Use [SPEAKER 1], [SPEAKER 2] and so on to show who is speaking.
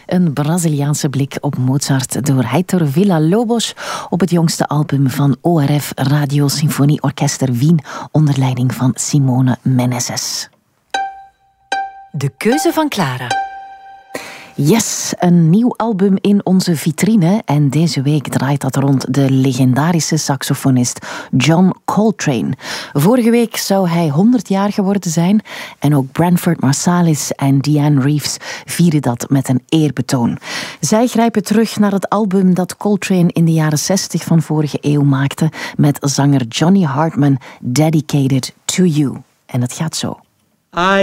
[SPEAKER 1] Een Braziliaanse blik op Mozart door Heitor Villa-Lobos op het jongste album van ORF Radio Symfonieorkester Wien onder leiding van Simone Meneses.
[SPEAKER 2] De keuze van Clara.
[SPEAKER 1] Yes, een nieuw album in onze vitrine en deze week draait dat rond de legendarische saxofonist John Coltrane. Vorige week zou hij 100 jaar geworden zijn en ook Branford Marsalis en Dianne Reeves vieren dat met een eerbetoon. Zij grijpen terug naar het album dat Coltrane in de jaren 60 van vorige eeuw maakte met zanger Johnny Hartman, Dedicated to You. En het gaat zo.